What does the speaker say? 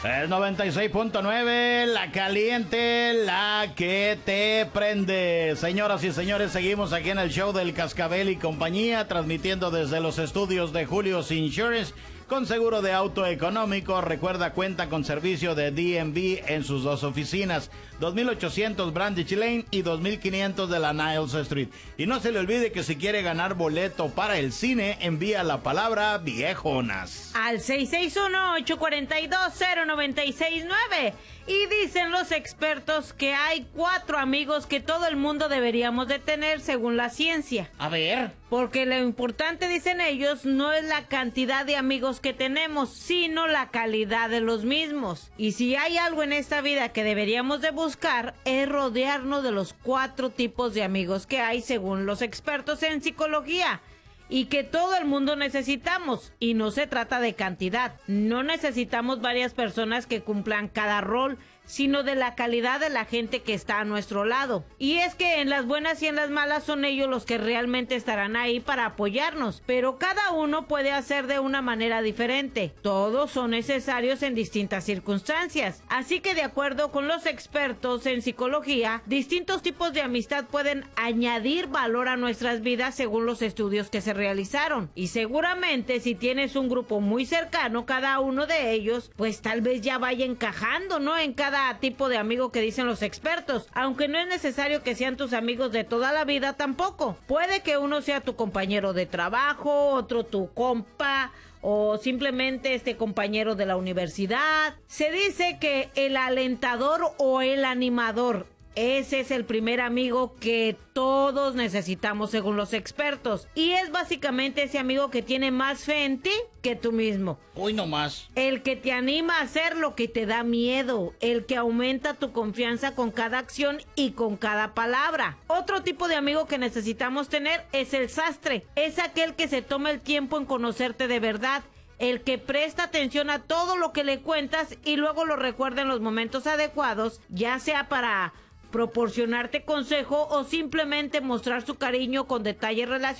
Es 96.9, la caliente, la que te prende. Señoras y señores, seguimos aquí en el show del Cascabel y compañía, transmitiendo desde los estudios de Julio's Insurance, con seguro de auto económico. Recuerda, cuenta con servicio de DMV en sus dos oficinas, 2800 Brandich Lane y 2500 de la Niles Street. Y no se le olvide que si quiere ganar boleto para el cine, envía la palabra viejonas al 661-842-0969. Y dicen los expertos que hay 4 amigos que todo el mundo deberíamos de tener según la ciencia. A ver. Porque lo importante, dicen ellos, no es la cantidad de amigos que tenemos, sino la calidad de los mismos. Y si hay algo en esta vida que deberíamos de buscar, es rodearnos de los 4 tipos de amigos que hay según los expertos en psicología. Y que todo el mundo necesitamos, y no se trata de cantidad. No necesitamos varias personas que cumplan cada rol, sino de la calidad de la gente que está a nuestro lado. Y es que en las buenas y en las malas son ellos los que realmente estarán ahí para apoyarnos, pero cada uno puede hacer de una manera diferente. Todos son necesarios en distintas circunstancias. Así que, de acuerdo con los expertos en psicología, distintos tipos de amistad pueden añadir valor a nuestras vidas según los estudios que se realizaron. Y seguramente si tienes un grupo muy cercano, cada uno de ellos, pues tal vez ya vaya encajando, ¿no? En cada tipo de amigo que dicen los expertos, aunque no es necesario que sean tus amigos de toda la vida tampoco. Puede que uno sea tu compañero de trabajo, otro tu compa, o simplemente compañero de la universidad. Se dice que el alentador o el animador, ese es el primer amigo que todos necesitamos según los expertos. Y es básicamente ese amigo que tiene más fe en ti que tú mismo. Hoy no más. El que te anima a hacer lo que te da miedo. El que aumenta tu confianza con cada acción y con cada palabra. Otro tipo de amigo que necesitamos tener es el sastre. Es aquel que se toma el tiempo en conocerte de verdad. El que presta atención a todo lo que le cuentas y luego lo recuerda en los momentos adecuados, ya sea para proporcionarte consejo o simplemente mostrar su cariño con detalles relacionados